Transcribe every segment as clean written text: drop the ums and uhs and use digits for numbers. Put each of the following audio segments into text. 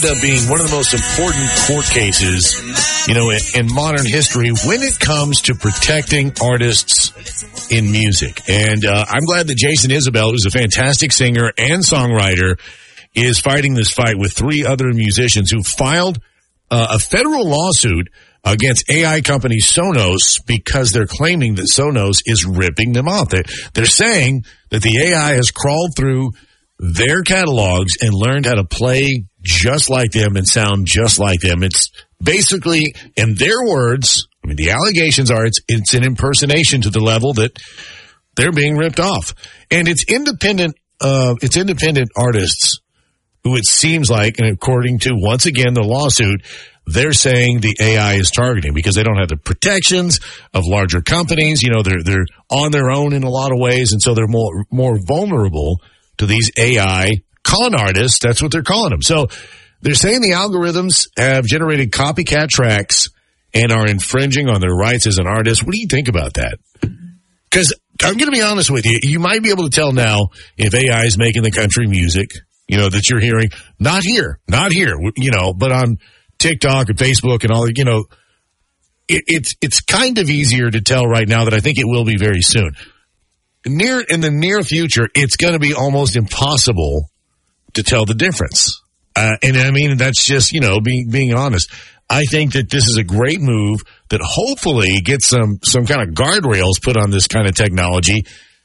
being one of the most important court cases, in modern history when it comes to protecting artists in music. And I'm glad that Jason Isbell, who's a fantastic singer and songwriter, is fighting this fight with three other musicians who filed a federal lawsuit against AI company Sonos because they're claiming that Sonos is ripping them off. They're saying that the AI has crawled through their catalogs and learned how to play just like them and sound just like them. It's basically, in their words, the allegations are it's an impersonation to the level that they're being ripped off. And it's independent artists who it seems like, and according to, once again, the lawsuit, they're saying the AI is targeting because they don't have the protections of larger companies. They're on their own in a lot of ways, and so they're more vulnerable to these AI con artists. That's what they're calling them. So they're saying the algorithms have generated copycat tracks and are infringing on their rights as an artist. What do you think about that? Because I'm going to be honest with you. You might be able to tell now if AI is making the country music, that you're hearing. Not here, but on TikTok and Facebook and all, it's kind of easier to tell right now that I think it will be very soon. In the near future, it's going to be almost impossible to tell the difference. That's just, being honest. I think that this is a great move that hopefully gets some kind of guardrails put on this kind of technology.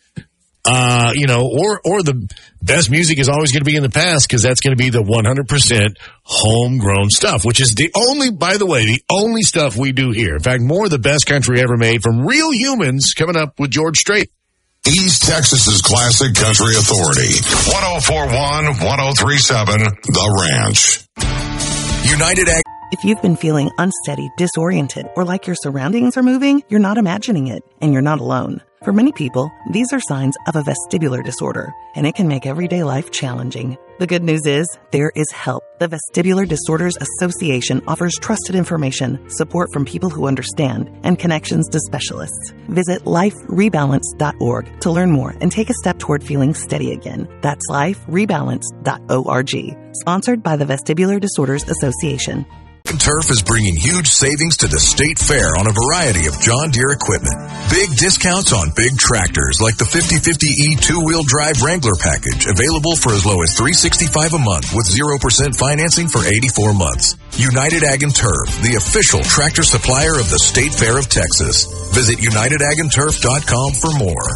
Or the best music is always going to be in the past because that's going to be the 100% homegrown stuff, which is the only stuff we do here. In fact, more of the best country ever made from real humans coming up with George Strait. East Texas's classic country authority. 104.1, 103.7, The Ranch. United Ag. If you've been feeling unsteady, disoriented, or like your surroundings are moving, you're not imagining it, and you're not alone. For many people, these are signs of a vestibular disorder, and it can make everyday life challenging. The good news is, there is help. The Vestibular Disorders Association offers trusted information, support from people who understand, and connections to specialists. Visit liferebalance.org to learn more and take a step toward feeling steady again. That's liferebalance.org. Sponsored by the Vestibular Disorders Association. Turf is bringing huge savings to the State Fair on a variety of John Deere equipment. Big discounts on big tractors like the 5050E two-wheel drive Wrangler package, available for as low as $365 a month with 0% financing for 84 months. United Ag and Turf, the official tractor supplier of the State Fair of Texas. Visit unitedagandturf.com for more.